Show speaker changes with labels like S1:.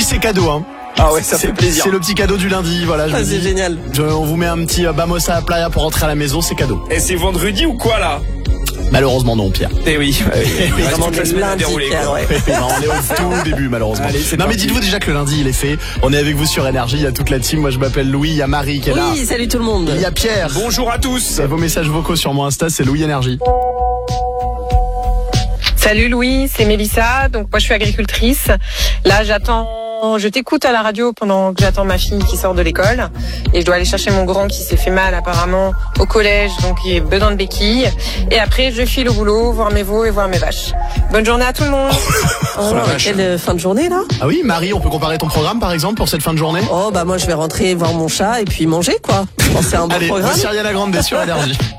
S1: c'est cadeau, hein.
S2: Ah ouais, ça fait plaisir.
S1: C'est le petit cadeau du lundi, voilà.
S3: C'est génial.
S1: On vous met un petit bamosa à playa pour rentrer à la maison, c'est cadeau.
S2: Et c'est vendredi ou quoi là?
S1: Malheureusement non, Pierre.
S2: Eh oui.
S3: Vraiment
S2: toute la semaine à dérouler,
S3: Pierre,
S2: quoi.
S3: ouais.
S1: On est au tout début malheureusement.
S2: Allez, c'est
S1: non
S2: parti.
S1: mais dites-vous déjà que le lundi il est fait. On est avec vous sur Énergie, il y a toute la team. Moi je m'appelle Louis, il y a Marie qui est là.
S3: Oui, salut tout le monde.
S1: Il y a Pierre.
S2: Bonjour à tous.
S1: Et vos messages vocaux sur mon Insta, c'est Louis Énergie.
S4: Salut Louis, c'est Mélissa. Donc moi je suis agricultrice. Là je t'écoute à la radio pendant que j'attends ma fille qui sort de l'école et je dois aller chercher mon grand qui s'est fait mal apparemment au collège, donc il a besoin de béquilles. Et après je file au boulot, voir mes veaux et voir mes vaches. Bonne journée à tout le monde.
S2: la vache.
S3: Quelle fin de journée là?
S1: Ah oui, Marie, on peut comparer ton programme par exemple pour cette fin de journée?
S3: Oh bah moi je vais rentrer voir mon chat et puis manger quoi. Je pense que c'est un bon
S1: Allez,
S3: programme.
S1: voici Ariana Grande sur Énergie.